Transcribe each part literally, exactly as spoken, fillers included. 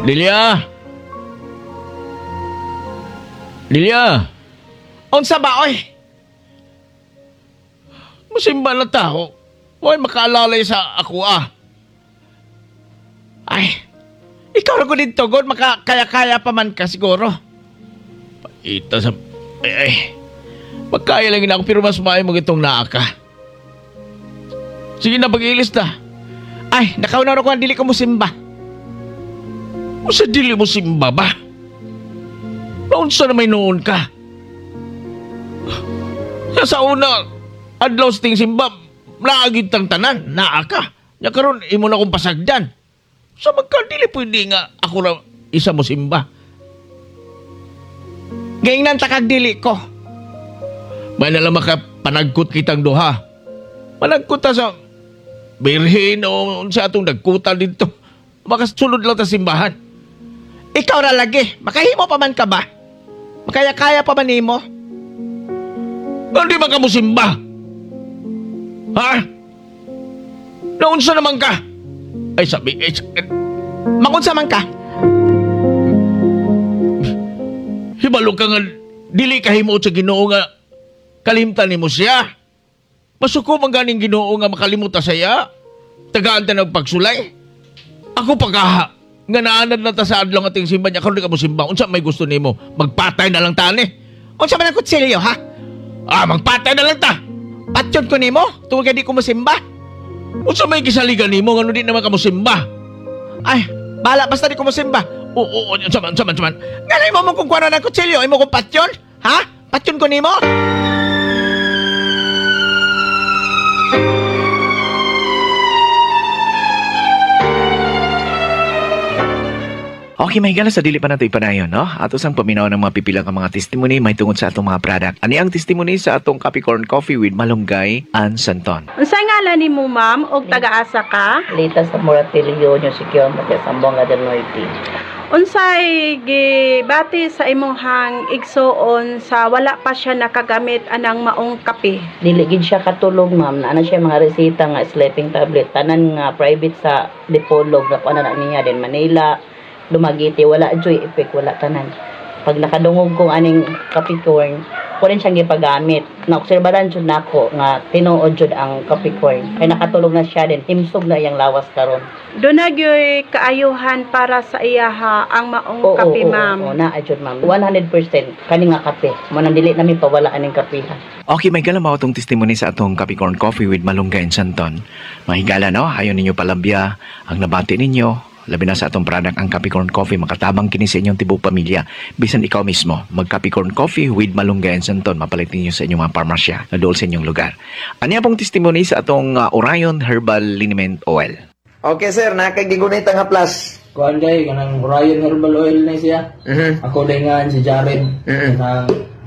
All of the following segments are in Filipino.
Lilia! Lilia! Unsa ba, oy? Musimba na tao. Huwag makaalalay sa ako ah. Ay, ikaw na ko dito, God. Makakaya-kaya pa man ka siguro. Paita sa... Ay, ay. Magkaya lang ako pero mas maayo mo itong naaka. Sige na, pag-ilis na. Ay, nakauna ko ang dili ko mo simba. O sa dili mo simba ba? Naunsa na may noon ka? Sa una, adlaw sa ting simba, naagid tang tanan, naaka. Nya karon imo na kong pasagdan. Sa magkadili pwede nga ako na isa mo simba. Gayng takag dili ko. May nalang makapanagkot kitang duha. Panagkot ta sa birhen o sa atong nagkuta dito. Makasulod lang ta simbahan. Ikaw ra lagi, makahimo pa man ka ba? Makaya-kaya pa man nimo? Hindi man ka mo simba? Ha? Naunsa naman ka? Ay sabi, ay sabi. Makunsa man ka? Hibalo ka nga, dili kahimo sa Ginoo nga kalimtan nimo siya. Masuko man ganing Ginoo nga makalimuta saya. Tagaan ta ng pagsulay. Ako pagkaha, nga naanad na ta sa adlaw ating simba niya, karon di ka mo simba. Unsa may gusto nimo? Magpatay na lang tani. Unsa man ang kutsilyo, ha? Ah, magpatay na lang ta. Patyon ko nimo, tungod kay di ko mosimba. Unsa may kisaligan nimo ngano di naman ka mo simba? Ay, bala basta di ko mosimba. Oo, oo, saman, saman, saman. Ganay mo mo kung kuha na ng kutsilyo, imo kong patyon? Ha? Patyon ko nimo? Okay, may gala sa dili pa nato ipanayon, no? Ato sang paminaw ng mga pipilang ang mga testimony may tungod sa atong mga product. Ani ang testimony sa atong Capricorn Coffee with Malunggay and Santon. Unsay ngalan nimo, ma'am, og taga-asa ka? Lita sa Moratelio, New Secure, Matias, Ambonga del Norte. Unsay gibati sa imong igsuon sa wala pa siya nakagamit anang maong kape? Dili gid siya katulog, ma'am. Naana siya mga resita nga sleeping tablet. Tanan nga private sa Dipolog, na kuana na niya din Manila, Dumagiti, wala joy effect, wala tanan. Pag nakadungog kong aning Capricorn, ko rin siyang gipagamit. Naobserbahan jud nako nga tinuod jud ang Capricorn. Kay nakatulog na siya din, himsog na iyang lawas karon. Do na gyoy kaayuhan para sa iyaha ang maong Oo, kape, oo, ma'am. Oo, naa jud, ma'am. one hundred percent kani nga kape. Mo nang dili namin pawala aning kapihan. Okay, may gala mao tong testimony sa atong Capricorn Coffee with Malunggay and Santon. Mahigala, no? Hayon ninyo palambya ang nabati ninyo. Labi na sa atong product ang Capricorn Coffee, makatabang kini sa inyong tibok pamilya. Bisan ikaw mismo, mag Capricorn Coffee with Malunggay and Santon, mapalit ninyo sa inyong mga parmasya na dool sa inyong lugar. Ano pong testimony sa atong uh, Orion Herbal Liniment Oil? Okay sir, nakagigunit nga plus. Kuan kay kanang Orion Herbal Oil na siya. Mhm. Ako din nga si Jared. Mhm. Nang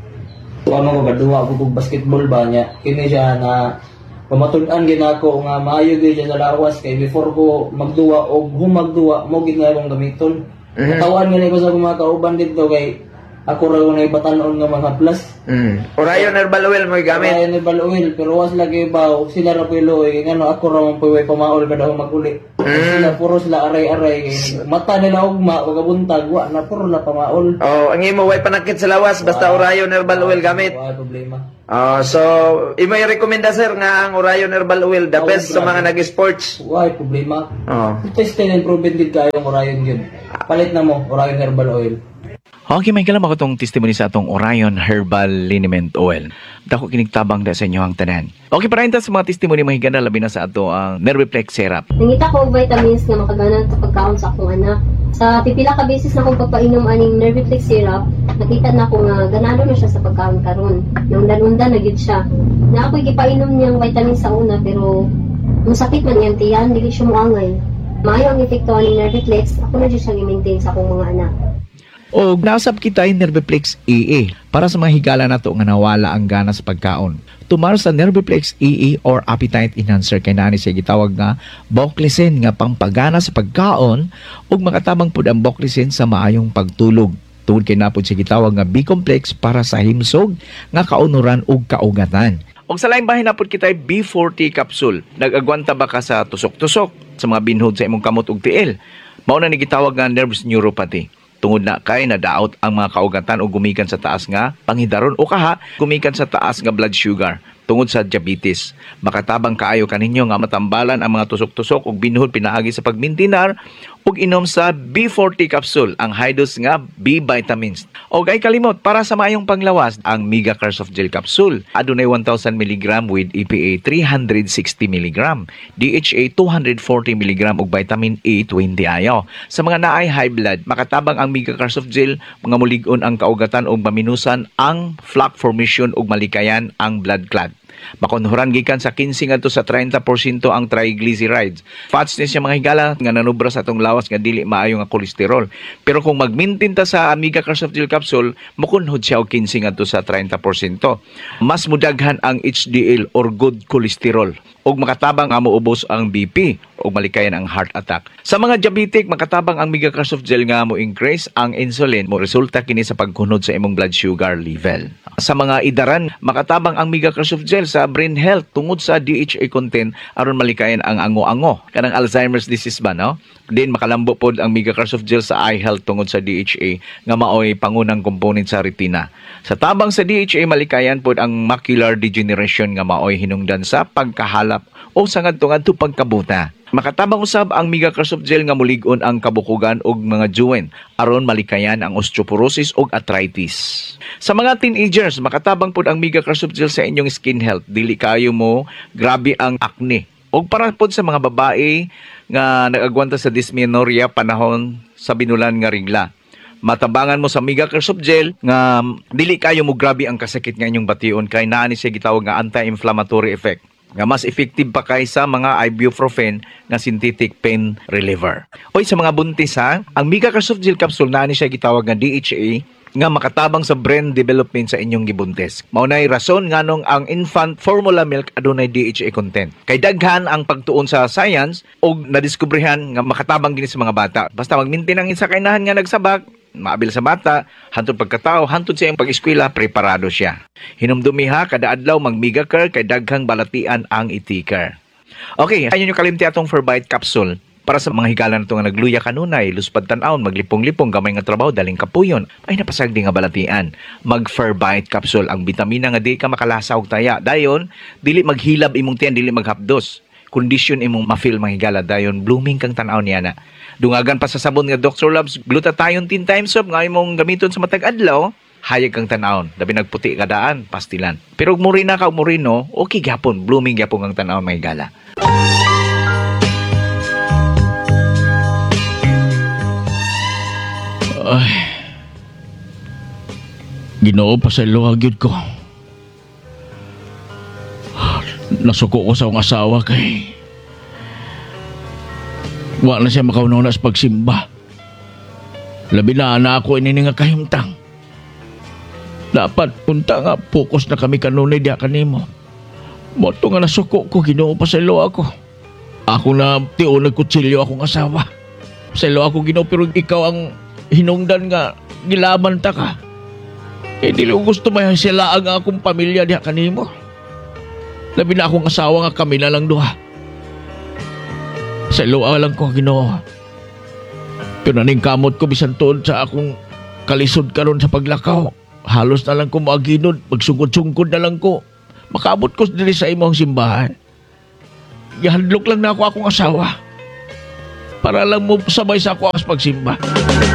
kuan mo gaduwa ko kog basketball ba niya. Kini siya na pamatun-an gid ako nga maayo gid siya sa lawas kay before ko magduwa o humagduwa mo gid nga akong gamiton. Mhm. Katawan nga ko sa mga kauban dito kay ako ra na ibatan-on nga mga plus. Mm. Orion Herbal Oil mo gamit. Orion Herbal Oil pero was lagi ba sila ra pilo eh ngano ako ra man puway pamaol kada maguli. Mm. Sila puro sila aray-aray kay mata nila ugma ug buntag wa na puro la pamaol. Oh, ang imo way panakit sa lawas basta Orion Herbal Oil gamit. Wala problema. Oh, so imo i-rekomenda sir nga ang Orion Herbal Oil the Oh, best sa grabe. mga nag-sports. Wala problema. Oh. Test and proven din kayo ang Orion yun. Palit na mo Orion Herbal Oil. Okay, may gala mao tong testimony sa atong Orion Herbal Liniment Oil. Dako kinigtabang da sa inyo ang tanan. Okay, para sa mga testimony mahigala labi na sa ato ang Nerviplex Syrup. Nangita ko og vitamins nga makagana sa pagkaon sa akong anak. Sa pipila ka beses na akong pagpainom aning Nerviplex syrup, nakita na ko nga ganado na siya sa pagkaon karon. Naundan-undan na gyud siya. Na ako'y gipainom niyang vitamins sa una pero masakit man iyang tiyan, dili siya moangay. Maayo ang epekto aning Nerviplex, ako na gyud siya i-maintain sa akong mga anak. O nasab kita yung Nerviplex E E para sa mga higala nato nga nawala ang gana sa pagkaon. Tumar sa Nerviplex E E or appetite enhancer kay nani siya gitawag nga Boclicin nga pampagana sa pagkaon ug makatabang pud ang Boclicin sa maayong pagtulog. Tungod kay napod siya gitawag nga B-complex para sa himsog nga kaunuran ug kaugatan. Og sa laing bahin napod kita B forty capsule. Nag-agwanta ba ka sa tusok-tusok sa mga binhod sa imong kamot ug tiil? Mao na ni gitawag nga nervous neuropathy. Tungod na kay nadaot ang mga kaugatan o gumikan sa taas nga panghidaron o kaha gumikan sa taas nga blood sugar tungod sa diabetes. Makatabang kaayo kaninyo nga matambalan ang mga tusok-tusok ug binuhod pinaagi sa pagmintinar ug inom sa B forty capsule, ang high dose nga B vitamins. Og ay kalimot para sa maayong panglawas ang Mega Carsoft Gel capsule. Adunay one thousand milligrams with E P A three hundred sixty milligrams, D H A two hundred forty milligrams ug vitamin A twenty ayo. Sa mga naay high blood, makatabang ang Mega Carsoft Gel mga mulig-on ang kaugatan ug maminusan ang plaque formation ug malikayan ang blood clot. Makonhuran gikan sa fifteen ngadto sa thirty percent ang triglycerides. Fats ni siya mga higala nga nanubra sa atong lawas nga dili maayo nga kolesterol. Pero kung mag-maintain ta sa Mega Carsoft Gel capsule, makunhod siya og fifteen ngadto sa thirty percent. Mas mudaghan ang H D L or good cholesterol ug makatabang nga moubos ang B P ug malikayan ang heart attack. Sa mga diabetic, makatabang ang Mega Carsoft Gel nga mo increase ang insulin, mo resulta kini sa pagkunod sa imong blood sugar level. Sa mga idaran, makatabang ang Mega Carsoft Gel sa brain health tungod sa D H A content aron malikayan ang ango-ango kanang Alzheimer's disease ba, no? Din makalambo pod ang Mega Carsoft Gel sa eye health tungod sa D H A nga maoy pangunang component sa retina. Sa tabang sa D H A, malikayan pod ang macular degeneration nga maoy hinungdan sa pagkahalap o sa ngadto-ngadto pagkabuta. Makatabang usab ang Mega Carsoft Gel nga mulig-on ang kabukugan og mga joint aron malikayan ang osteoporosis ug arthritis. Sa mga teenagers, makatabang pod ang Mega Carsoft Gel sa inyong skin health. Dili kayo mo grabe ang acne. Og para pod sa mga babae nga nag-agwanta sa dysmenorrhea panahon sa binulan nga regla, matabangan mo sa Mega Carsoft Gel nga dili kayo mo grabe ang kasakit nga inyong bation kay naa ni siya gitawag nga anti-inflammatory effect nga mas effective pa kaysa mga ibuprofen nga synthetic pain reliever. Oy, sa mga buntis ha, ang Mega Carsoft Gel capsule naa ni siya gitawag nga D H A nga makatabang sa brain development sa inyong gibuntis. Maunay rason nganong ang infant formula milk adunay D H A content. Kay daghan ang pagtuon sa science og nadiskobrehan nga makatabang gini sa mga bata. Basta mag-maintain ang isa kainahan nga nagsabak, maabil sa bata, hantod pagkatao, hantod sa iyang pag-eskwela, preparado siya. Hinumdumiha, kada adlaw mag-Mega Care kay daghang balatian ang itikar. Okay, ayun yung kalimti atong Forbite capsule. Para sa mga higala na ito nga nagluya kanunay, luspad tan-aon, maglipong-lipong, gamay nga trabaho, daling kapuyon, ay napasagdi nga balatian. Mag-Forbite capsule, ang bitamina nga di ka makalasa og taya. Dayon, dili maghilab imong tiyan, dili maghapdos. Kondisyon imong ma-feel mga higala, dayon, blooming kang tan-aon niya na. Dungagan pa sa sabon nga Doctor Loves, glutathione ten times soap, nga imong gamiton sa matag adlaw, hayag kang tan-aon, dabi nagputi kadaan, pastilan. Pero ug murina ka ug murino, okay gyapon, blooming gyapon kang tan-aon mga higala. Ay, Ginoo pa sa luwag yun ko. Nasuko ko sa akong asawa kay wa na siya makaunaw na sa pagsimba. Labi na na ako ini nga kahimtang. Dapat punta nga focus na kami kanunay diha kanimo. Moto nga nasuko ko, Ginoo pa sa luwag ko. Ako na tiyo nagkutsilyo akong asawa. Sa luwag ko, Ginoo, pero ikaw ang hinungdan nga gilaban ta ka. Eh dili ko gusto may sila ang akong pamilya diha kanimo. Labi na akong asawa nga kami na lang duha. Sa luwa lang ko, Ginoo. Pero naning kamot ko bisan tuod sa akong kalisod karon sa paglakaw. Halos na lang ko maaginod, magsungkod-sungkod na lang ko. Makabot ko diri sa imong simbahan. Gihandlok lang na ako akong asawa para lang mo sabay sa ako sa pagsimba.